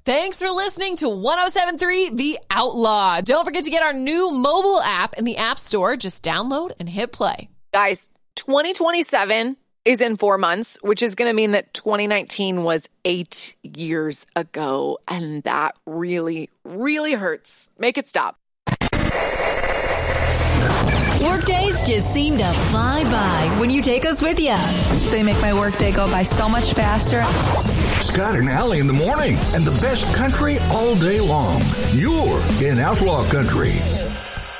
Thanks for listening to 107.3 The Outlaw. Don't forget to get our new mobile app in the App Store. Just download and hit play. Guys, 2027 is in 4 months, which is going to mean that 2019 was 8 years ago. And that really, really hurts. Make it stop. Workdays just seem to fly by when you take us with you. They make my workday go by so much faster. Scott and Allie in the morning and the best country all day long. You're in Outlaw Country.